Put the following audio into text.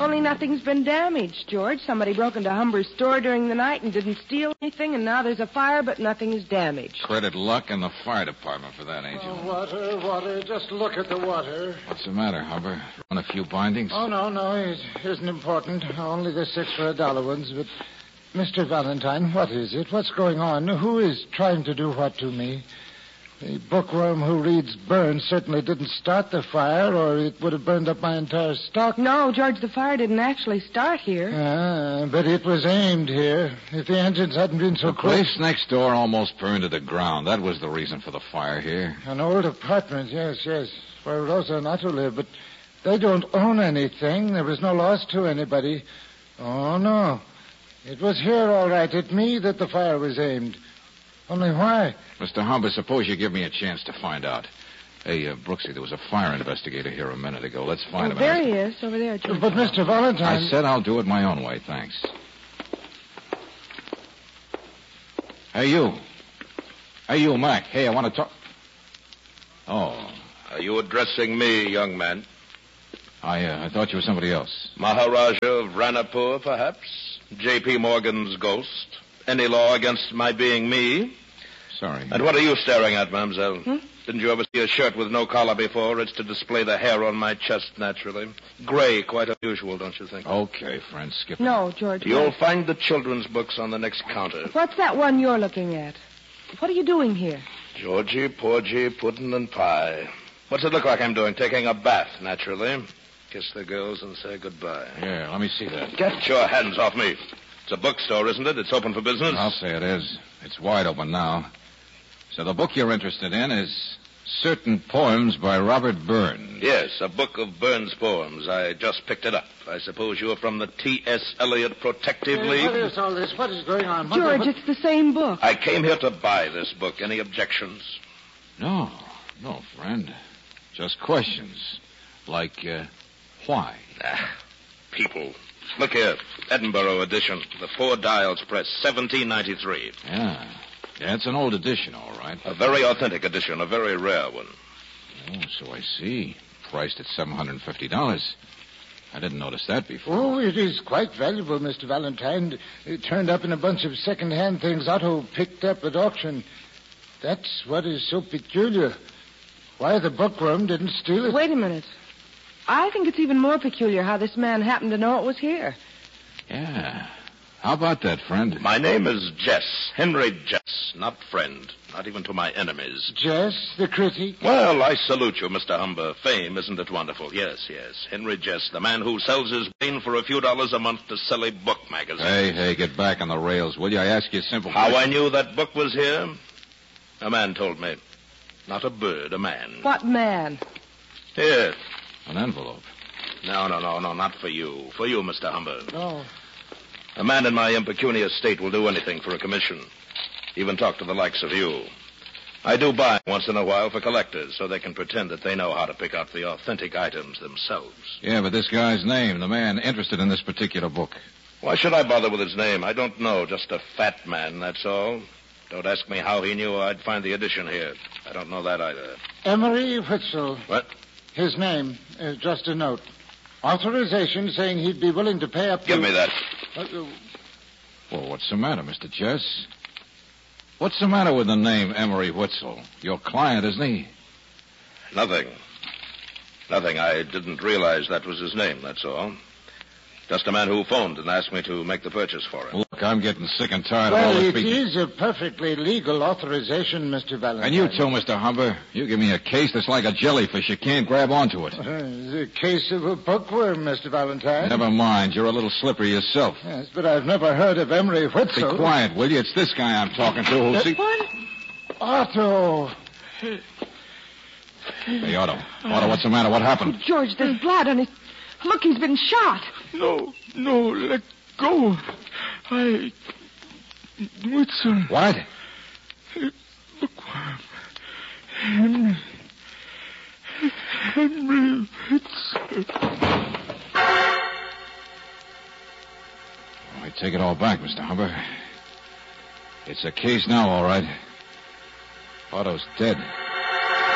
Only nothing's been damaged, George. Somebody broke into Humber's store during the night and didn't steal anything, and now there's a fire, but nothing is damaged. Credit luck and the fire department for that, Angel. Oh, water. Just look at the water. What's the matter, Humber? Run a few bindings? Oh, no. It isn't important. Only the $6 for $1 ones. But, Mr. Valentine, what is it? What's going on? Who is trying to do what to me? The bookworm who reads Burns certainly didn't start the fire, or it would have burned up my entire stock. No, George, the fire didn't actually start here. But it was aimed here. If the engines hadn't been so close... The place next door almost burned to the ground. That was the reason for the fire here. An old apartment, yes, where Rosa and Otto live, but they don't own anything. There was no loss to anybody. Oh, no. It was here, all right, at me that the fire was aimed. Only why? Mr. Humber, suppose you give me a chance to find out. Hey, Brooksy, there was a fire investigator here a minute ago. Let's find him. There he is, over there, George. But, Mr. Valentine... I said I'll do it my own way, thanks. Hey, you, Mac. Hey, I want to talk... Oh. Are you addressing me, young man? I thought you were somebody else. Maharaja of Ranapur, perhaps? J.P. Morgan's ghost? Any law against my being me? Sorry. And what are you staring at, mademoiselle? Didn't you ever see a shirt with no collar before? It's to display the hair on my chest, naturally. Gray, quite unusual, don't you think? Okay, friend, skip it. No, George. You'll find the children's books on the next counter. What's that one you're looking at? What are you doing here? Georgie, Porgy, Puddin' and Pie. What's it look like I'm doing? Taking a bath, naturally. Kiss the girls and say goodbye. Yeah, let me see that. Get your hands off me. It's a bookstore, isn't it? It's open for business. I'll say it is. It's wide open now. So the book you're interested in is Certain Poems by Robert Burns. Yes, a book of Burns poems. I just picked it up. I suppose you're from the T.S. Eliot Protective League? What is all this? What is going on? George, it's the same book. I came here to buy this book. Any objections? No, friend. Just questions. Like, why? People. Look here. Edinburgh edition. The 4 Dials press, 1793. Yeah, it's an old edition, all right. A very authentic edition, a very rare one. Oh, so I see. Priced at $750. I didn't notice that before. Oh, it is quite valuable, Mr. Valentine. It turned up in a bunch of second-hand things Otto picked up at auction. That's what is so peculiar. Why the bookworm didn't steal it. Wait a minute. I think it's even more peculiar how this man happened to know it was here. Yeah. How about that, friend? My name is Jess. Henry Jess. Not friend. Not even to my enemies. Jess, the critic? Well, I salute you, Mr. Humber. Fame, isn't it wonderful? Yes. Henry Jess, the man who sells his brain for a few dollars a month to silly book magazines. Hey, get back on the rails, will you? I ask you a simple question. How I knew that book was here? A man told me. Not a bird, a man. What man? Here. An envelope. No, not for you. For you, Mr. Humber. No. A man in my impecunious state will do anything for a commission. Even talk to the likes of you. I do buy once in a while for collectors so they can pretend that they know how to pick out the authentic items themselves. Yeah, but this guy's name, the man interested in this particular book. Why should I bother with his name? I don't know. Just a fat man, that's all. Don't ask me how he knew I'd find the edition here. I don't know that either. Emery Witzel. What? His name is just a note. Authorization saying he'd be willing to pay up to... Give me that. Well, what's the matter, Mr. Jess? What's the matter with the name Emery Witzel? Your client, isn't he? Nothing. I didn't realize that was his name, that's all. Just a man who phoned and asked me to make the purchase for him. Look, I'm getting sick and tired of all this Well, it is a perfectly legal authorization, Mr. Valentine. And you too, Mr. Humber. You give me a case that's like a jellyfish. You can't grab onto it. The case of a bookworm, Mr. Valentine. Never mind. You're a little slippery yourself. Yes, but I've never heard of Emery Witzel. Be quiet, will you? It's this guy I'm talking to who'll see... What? Otto. Hey, Otto, what's the matter? What happened? Oh, George, there's blood on his... Look, he's been shot. No, let go. Witzel. What? Bookworm. Henry Witzel. I take it all back, Mr. Humber. It's a case now, all right. Otto's dead.